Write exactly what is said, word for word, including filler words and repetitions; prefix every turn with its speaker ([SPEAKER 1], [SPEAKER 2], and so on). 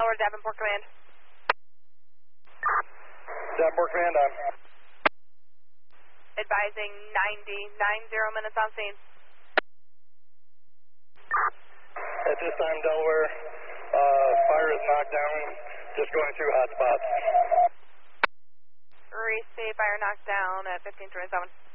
[SPEAKER 1] Delaware, Davenport Command.
[SPEAKER 2] Davenport Command, I'm
[SPEAKER 1] advising ninety, ninety minutes on scene.
[SPEAKER 2] At this time, Delaware, uh, fire is knocked down, just going through hot spots.
[SPEAKER 1] Receive fire knocked down at fifteen twenty-seven.